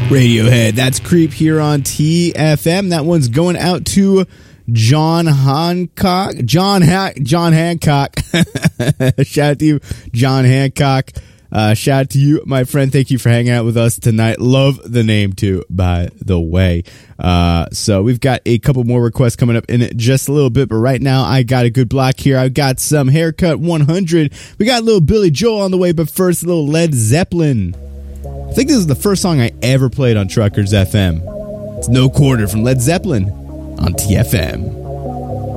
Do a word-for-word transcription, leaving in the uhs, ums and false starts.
Radiohead. That's Creep here on T F M. That one's going out to John Hancock. John ha- John Hancock. Shout out to you, John Hancock. Uh, shout out to you, my friend. Thank you for hanging out with us tonight. Love the name, too, by the way. Uh, so we've got a couple more requests coming up in just a little bit. But right now, I got a good block here. I've got some Haircut one hundred. We got a little Billy Joel on the way. But first, a little Led Zeppelin. I think this is the first song I ever played on Truckers F M. It's No Quarter from Led Zeppelin on T F M.